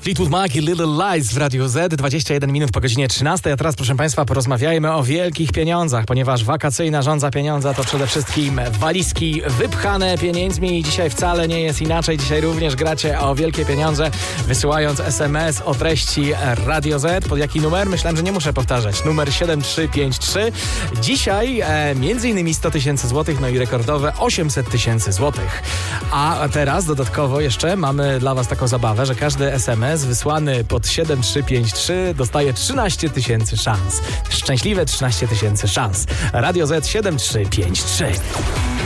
Fleetwood Mac i Little Lies w Radiu Z, 21 minut po godzinie 13. A teraz, proszę Państwa, porozmawiajmy o wielkich pieniądzach, ponieważ wakacyjna żądza pieniądza to przede wszystkim walizki wypchane pieniędzmi i dzisiaj wcale nie jest inaczej. Dzisiaj również gracie o wielkie pieniądze, wysyłając SMS o treści Radio Z. Pod jaki numer? Myślałem, że nie muszę powtarzać. Numer 7353. Dzisiaj między innymi 100 tysięcy złotych, no i rekordowe 800 tysięcy złotych. A teraz dodatkowo jeszcze mamy dla Was taką zabawę, że każdy SMS wysłany pod 7353 dostaje 13 tysięcy szans. Szczęśliwe 13 tysięcy szans. Radio Z 7353.